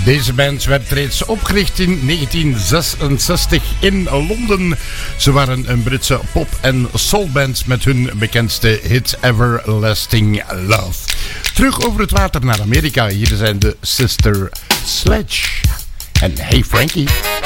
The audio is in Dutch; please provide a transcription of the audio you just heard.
Deze band werd reeds opgericht in 1966 in Londen. Ze waren een Britse pop- en soulband met hun bekendste hit Everlasting Love. Terug over het water naar Amerika. Hier zijn de Sister Sledge. En Hey Frankie.